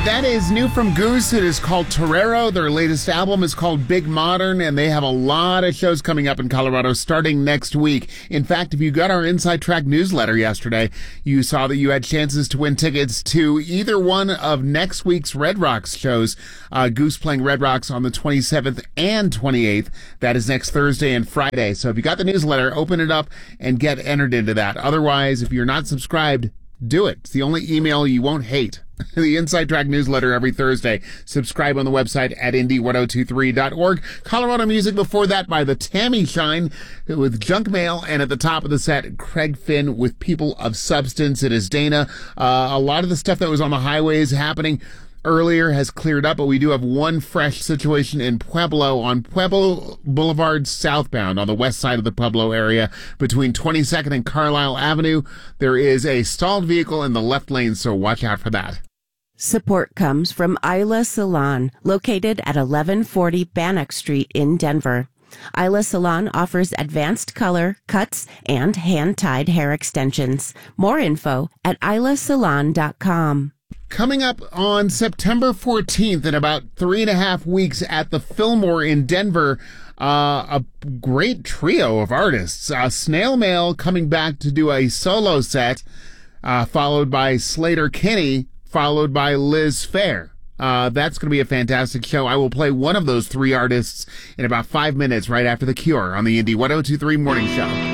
That is new from Goose. It is called Torero. Their latest album is called Big Modern, and they have a lot of shows coming up in Colorado starting next week. In fact, if you got our Inside Track newsletter yesterday, you saw that you had chances to win tickets to either one of next week's Red Rocks shows. Goose playing Red Rocks on the 27th and 28th. That is next Thursday and Friday. So if you got the newsletter, open it up and get entered into that. Otherwise, if you're not subscribed, do it. It's the only email you won't hate. The Inside Track newsletter every Thursday. Subscribe on the website at indie1023.org. Colorado music before that by the Tammy Shine with Junk Mail. And at the top of the set, Craig Finn with People of Substance. It is Dana. A lot of the stuff that was on the highways happening earlier has cleared up, but we do have one fresh situation in Pueblo on Pueblo Boulevard southbound on the west side of the Pueblo area between 22nd and Carlisle Avenue. There is a stalled vehicle in the left lane, so watch out for that. Support comes from Isla Salon, located at 1140 Bannock Street in Denver. Isla Salon offers advanced color, cuts, and hand-tied hair extensions. More info at islasalon.com. Coming up on September 14th, in about 3.5 weeks at the Fillmore in Denver, a great trio of artists. Snail Mail coming back to do a solo set, followed by Slater Kinney, followed by Liz Phair. That's going to be a fantastic show. I will play one of those three artists in about 5 minutes right after The Cure on the Indie 1023 Morning Show.